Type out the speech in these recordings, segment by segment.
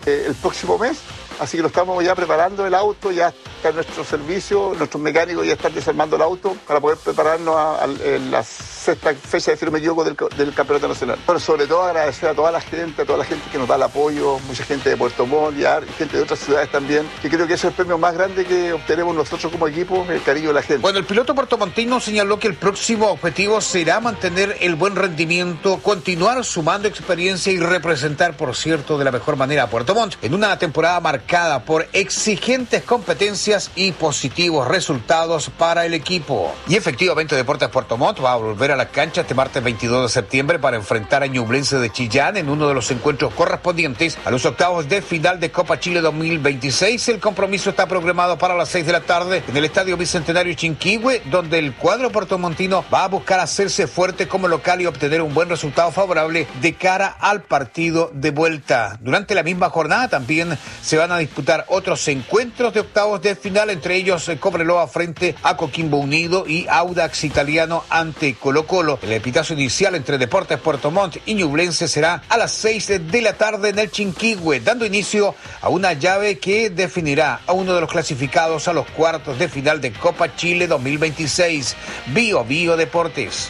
el próximo mes, así que lo estamos ya preparando el auto, ya está en nuestro servicio, nuestros mecánicos ya están desarmando el auto para poder prepararnos en la sexta fecha, si no me equivoco, del Campeonato Nacional. Bueno, sobre todo agradecer a toda la gente que nos da el apoyo, mucha gente de Puerto Montt, y gente de otras ciudades también, que creo que ese es el premio más grande que obtenemos nosotros como equipo, el cariño de la gente. Bueno, el piloto puertomontino señaló que el próximo objetivo será mantener el buen rendimiento, continuar sumando experiencia y representar, por cierto, de la mejor manera a Puerto Montt en una temporada marcada por exigentes competencias y positivos resultados para el equipo. Y efectivamente, Deportes Puerto Montt va a volver a la cancha este martes 22 de septiembre para enfrentar a Ñublense de Chillán en uno de los encuentros correspondientes a los octavos de final de Copa Chile 2026. El compromiso está programado para las 6 de la tarde en el Estadio Bicentenario Chinquihue, donde el cuadro puertomontino va a buscar hacerse fuerte como local y obtener un buen resultado favorable de cara al partido de vuelta. Durante la misma jornada también se van a disputar otros encuentros de octavos de final, entre ellos Cobreloa frente a Coquimbo Unido y Audax Italiano ante Colo-Colo. El epitazo inicial entre Deportes Puerto Montt y Ñublense será a las 6 de la tarde en el Chinquihue, dando inicio a una llave que definirá a uno de los clasificados a los cuartos de final de Copa Chile 2026. Bio Deportes.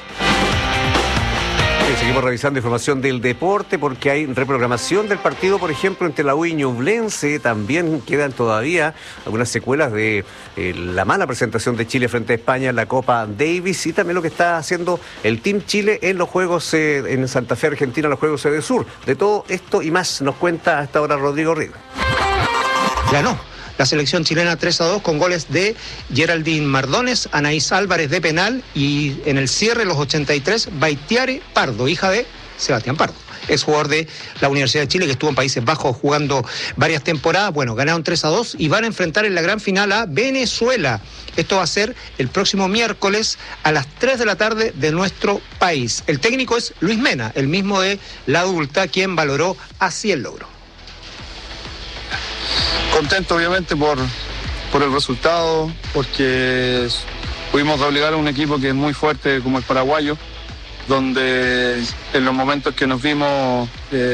Seguimos revisando información del deporte porque hay reprogramación del partido, por ejemplo, entre la U y Ñublense. También quedan todavía algunas secuelas de la mala presentación de Chile frente a España en la Copa Davis y también lo que está haciendo el Team Chile en los Juegos en Santa Fe, Argentina, los Juegos Sur. De todo esto y más nos cuenta hasta ahora Rodrigo Riga. Ganó la selección chilena 3-2 con goles de Geraldine Mardones, Anaís Álvarez de penal y en el cierre, los 83, Baitiare Pardo, hija de Sebastián Pardo. Es jugador de la Universidad de Chile que estuvo en Países Bajos jugando varias temporadas. Bueno, ganaron 3-2 y van a enfrentar en la gran final a Venezuela. Esto va a ser el próximo miércoles a las 3 de la tarde de nuestro país. El técnico es Luis Mena, el mismo de la adulta, quien valoró así el logro. Contento obviamente por el resultado, porque pudimos doblegar a un equipo que es muy fuerte como el paraguayo, donde en los momentos que nos vimos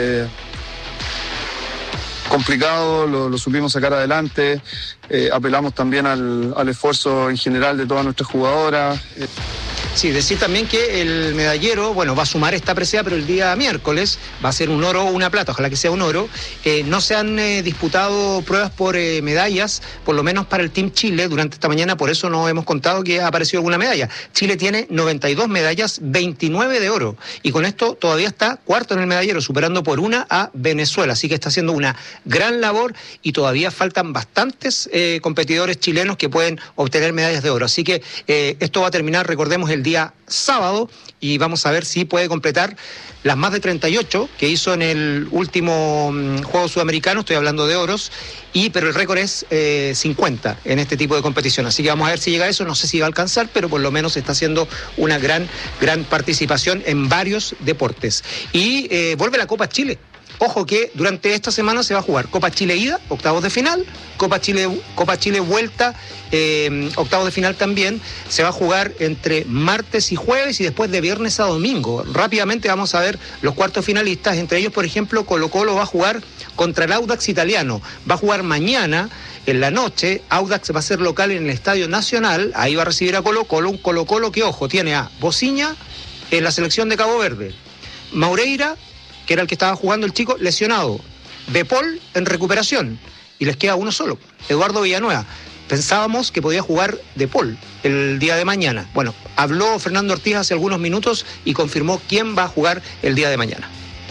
complicados lo supimos sacar adelante. Apelamos también al esfuerzo en general de todas nuestras jugadoras. Sí, decir también que el medallero, bueno, va a sumar esta presea, pero el día miércoles va a ser un oro o una plata, ojalá que sea un oro. No se han disputado pruebas por medallas, por lo menos para el Team Chile durante esta mañana, por eso no hemos contado que ha aparecido alguna medalla. Chile tiene 92 medallas, 29 de oro, y con esto todavía está cuarto en el medallero, superando por una a Venezuela, así que está haciendo una gran labor y todavía faltan bastantes competidores chilenos que pueden obtener medallas de oro. Así que esto va a terminar, recordemos, el día sábado y vamos a ver si puede completar las más de 38 que hizo en el último Juego Sudamericano, estoy hablando de oros, pero el récord es 50 en este tipo de competición, así que vamos a ver si llega a eso, no sé si va a alcanzar, pero por lo menos está haciendo una gran participación en varios deportes. Y vuelve la Copa Chile. Ojo que durante esta semana se va a jugar Copa Chile ida, octavos de final, Copa Chile vuelta, octavos de final también. Se va a jugar entre martes y jueves y después de viernes a domingo. Rápidamente vamos a ver los cuartos finalistas, entre ellos, por ejemplo, Colo-Colo va a jugar contra el Audax Italiano. Va a jugar mañana en la noche. Audax va a ser local en el Estadio Nacional, ahí va a recibir a Colo-Colo, un Colo-Colo que, ojo, tiene a Bociña en la selección de Cabo Verde, Maureira, que era el que estaba jugando el chico, lesionado, De Paul en recuperación, y les queda uno solo, Eduardo Villanueva. Pensábamos que podía jugar De Paul el día de mañana. Bueno, habló Fernando Ortiz hace algunos minutos y confirmó quién va a jugar el día de mañana.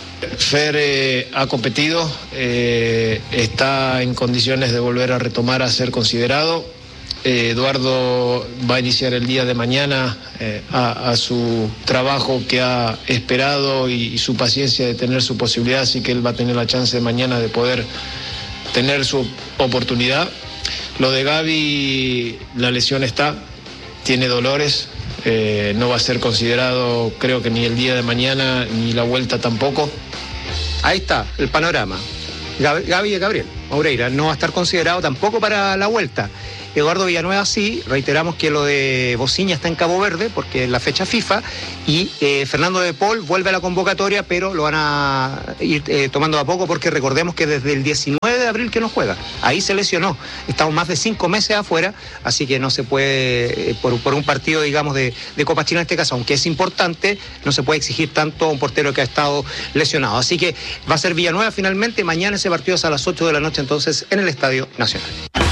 Fer ha competido, está en condiciones de volver a retomar a ser considerado. Eduardo va a iniciar el día de mañana a su trabajo que ha esperado y su paciencia de tener su posibilidad, así que él va a tener la chance de mañana de poder tener su oportunidad. Lo de Gaby, la lesión está, tiene dolores, no va a ser considerado, creo que ni el día de mañana ni la vuelta tampoco. Ahí está el panorama. Gaby y Gabriel Maureira no va a estar considerado tampoco para la vuelta. Eduardo Villanueva sí, reiteramos que lo de Bociña está en Cabo Verde, porque es la fecha FIFA, y Fernando de Paul vuelve a la convocatoria, pero lo van a ir tomando a poco, porque recordemos que desde el 19 de abril que no juega, ahí se lesionó, estamos más de 5 meses afuera, así que no se puede, por un partido, digamos, de Copa China en este caso, aunque es importante, no se puede exigir tanto a un portero que ha estado lesionado, así que va a ser Villanueva finalmente. Mañana ese partido es a las 8 de la noche entonces en el Estadio Nacional.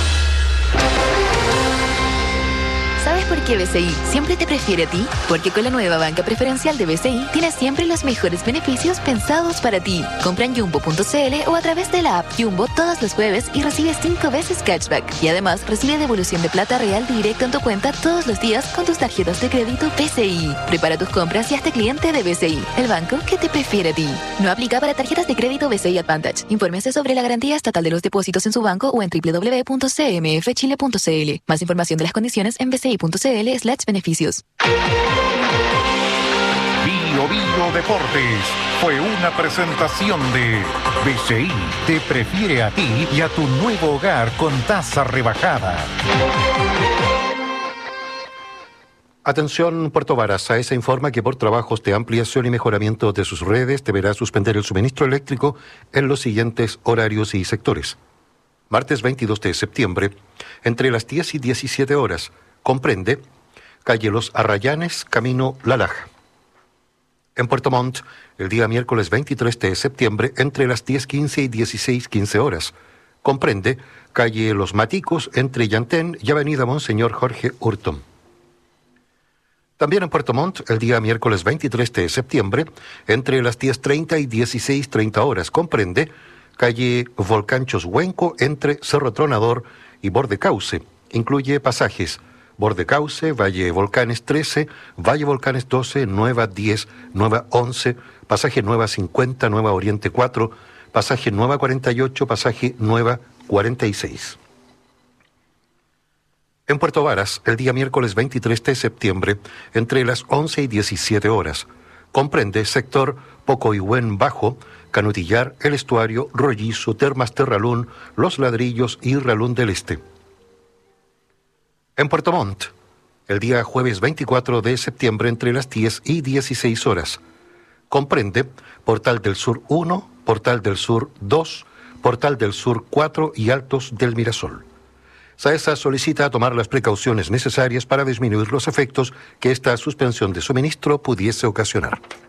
¿Sabes por qué BCI siempre te prefiere a ti? Porque con la nueva banca preferencial de BCI tienes siempre los mejores beneficios pensados para ti. Compra en Jumbo.cl o a través de la app Jumbo todos los jueves y recibes 5 veces cashback. Y además recibe devolución de plata real directo en tu cuenta todos los días con tus tarjetas de crédito BCI. Prepara tus compras y hazte cliente de BCI, el banco que te prefiere a ti. No aplica para tarjetas de crédito BCI Advantage. Infórmese sobre la garantía estatal de los depósitos en su banco o en www.cmfchile.cl. Más información de las condiciones en bci.cl/beneficios. Bio Bio Deportes fue una presentación de BCI te prefiere a ti y a tu nuevo hogar con tasa rebajada. Atención Puerto Varas, AESA informa que por trabajos de ampliación y mejoramiento de sus redes deberá suspender el suministro eléctrico en los siguientes horarios y sectores. Martes 22 de septiembre, entre las 10 y 17 horas, comprende calle Los Arrayanes, camino La Laja. En Puerto Montt, el día miércoles 23 de septiembre, entre las 10:15 y 16:15 horas, comprende calle Los Maticos, entre Llantén y avenida Monseñor Jorge Hurton. También en Puerto Montt, el día miércoles 23 de septiembre, entre las 10:30 y 16:30 horas, comprende calle Volcán Choshuenco, entre Cerro Tronador y Borde Cauce. Incluye pasajes Borde Cauce, Valle Volcanes 13, Valle Volcanes 12, Nueva 10, Nueva 11, pasaje Nueva 50, Nueva Oriente 4, pasaje Nueva 48, pasaje Nueva 46. En Puerto Varas, el día miércoles 23 de septiembre, entre las 11 y 17 horas, comprende sector Pocoihuen Bajo, Canutillar, El Estuario, Rollizo, Termas Terralún, Los Ladrillos y Ralún del Este. En Puerto Montt, el día jueves 24 de septiembre, entre las 10 y 16 horas, comprende Portal del Sur 1, Portal del Sur 2, Portal del Sur 4 y Altos del Mirasol. SAESA solicita tomar las precauciones necesarias para disminuir los efectos que esta suspensión de suministro pudiese ocasionar.